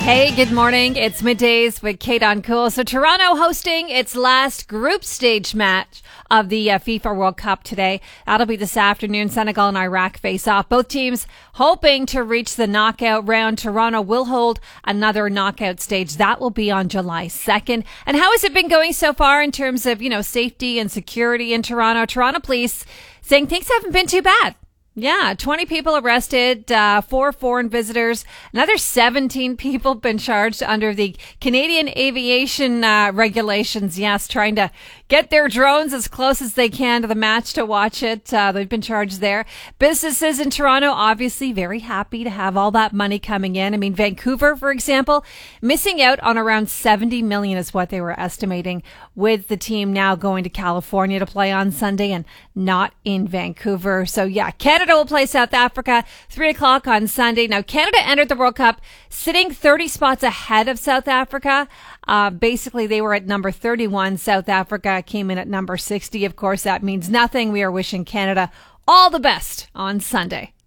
Hey, good morning. It's middays with Kate on Cool. So Toronto hosting its last group stage match of the FIFA World Cup today. That'll be this afternoon. Senegal and Iraq face off. Both teams hoping to reach the knockout round. Toronto will hold another knockout stage. That will be on July 2nd. And how has it been going so far in terms of, safety and security in Toronto? Toronto police saying things haven't been too bad. Yeah, 20 people arrested, 4 foreign visitors, another 17 people been charged under the Canadian aviation regulations. Yes, trying to get their drones as close as they can to the match to watch it. They've been charged there. Businesses in Toronto obviously very happy to have all that money coming in. I mean, Vancouver, for example, missing out on around $70 million is what they were estimating, with the team now going to California to play on Sunday and not in Vancouver. So yeah, Canada will play South Africa 3 o'clock on Sunday. Now, Canada entered the World Cup sitting 30 spots ahead of South Africa. Basically, they were at number 31. South Africa came in at number 60. Of course, that means nothing. We are wishing Canada all the best on Sunday.